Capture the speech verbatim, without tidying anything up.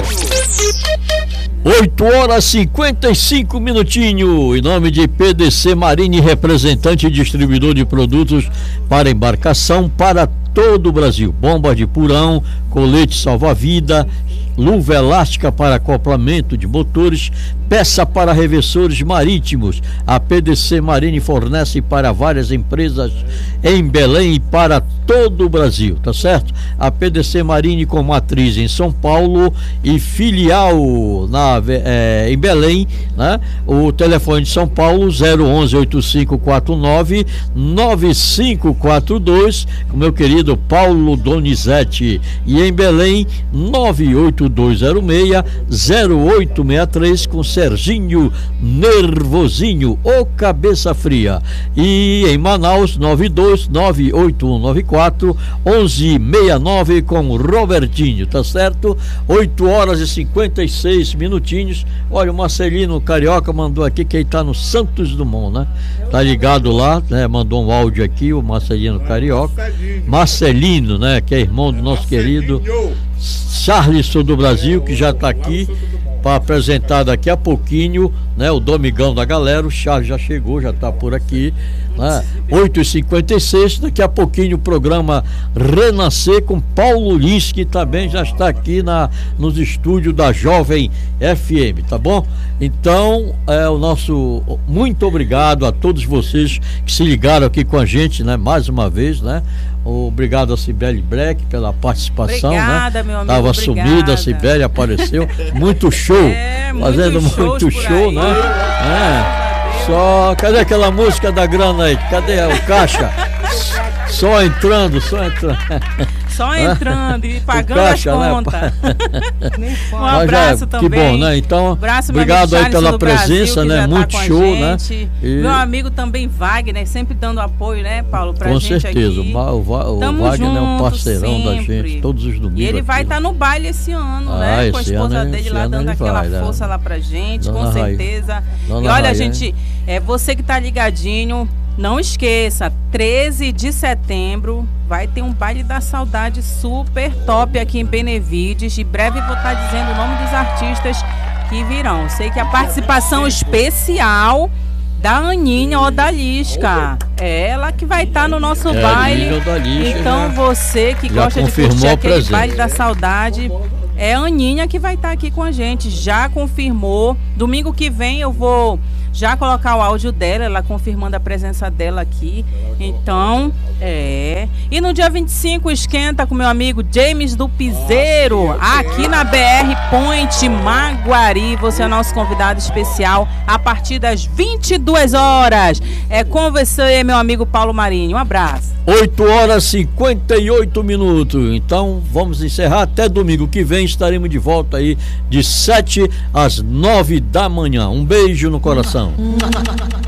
oito horas e cinquenta e cinco minutinhos. Em nome de P D C Marine, representante e distribuidor de produtos para embarcação para todo o Brasil. Bomba de purão, colete salva-vida, luva elástica para acoplamento de motores, peça para reversores marítimos. A P D C Marine fornece para várias empresas em Belém e para todo o Brasil, tá certo? A P D C Marine com matriz em São Paulo e filial na, é, em Belém, né? O telefone de São Paulo zero onze, oito cinco quatro nove, nove cinco quatro dois, com meu querido Paulo Donizete, e em Belém nove oito dois zero seis, zero oito seis três com Serginho Nervosinho, o cabeça fria, e em Manaus nove dois nove oito um nove quatro um um seis nove com Robertinho, tá certo? oito horas e cinquenta e seis minutinhos. Olha, o Marcelino Carioca mandou aqui que ele tá no Santos Dumont, né? Tá ligado lá, né? Mandou um áudio aqui, o Marcelino Carioca. Marcelino, né? Que é irmão do nosso querido Charles do Brasil, que já tá aqui para apresentar daqui a pouquinho, né, o Domingão da galera. O Charles já chegou, já está por aqui, né? oito e cinquenta e seis, daqui a pouquinho o programa Renascer com Paulo Lins, que também já está aqui na, nos estúdios da Jovem F M, tá bom? Então, é o nosso muito obrigado a todos vocês que se ligaram aqui com a gente, né, mais uma vez, né? Obrigado a Cibele Black pela participação. Obrigada, né? meu amigo. Tava obrigada. Sumida, a Cibele apareceu. Muito show. É, fazendo muito show, né? É. Só. Cadê aquela música da grana aí? Cadê o caixa? Só entrando, só entrando. Só entrando e pagando caixa, as contas. Né? Um abraço já, também. Que bom, né? Então, abraço, obrigado aí pela presença, Brasil, né? Tá muito show, né? E... Meu amigo também Wagner, sempre dando apoio, né, Paulo, pra com gente certeza. aqui. O, Va o Tamo Wagner junto, é um parceirão sempre. da gente, todos os domingos. E ele vai estar tá no baile esse ano, ah, né? Com a esposa ano, dele lá dando aquela vai, força né? lá pra gente, Dona com certeza. Dona e olha, Raia, gente, é, você que tá ligadinho, não esqueça, treze de setembro vai ter um baile da saudade super top aqui em Benevides. Em breve vou estar dizendo o nome dos artistas que virão. Sei que a participação especial da Aninha Odalisca, é ela que vai estar no nosso é, baile. Odalisca, então já, você que gosta de curtir aquele baile da saudade, é a Aninha que vai estar aqui com a gente. Já confirmou. Domingo que vem eu vou já colocar o áudio dela, ela confirmando a presença dela aqui. Então, é. E no dia vinte e cinco, esquenta com meu amigo James do Piseiro, aqui na B R Point Maguari. Você é nosso convidado especial a partir das vinte e duas horas. É com você, meu amigo Paulo Marinho. Um abraço. oito horas e cinquenta e oito minutos. Então, vamos encerrar. Até domingo que vem estaremos de volta aí de sete às nove da manhã. Um beijo no coração.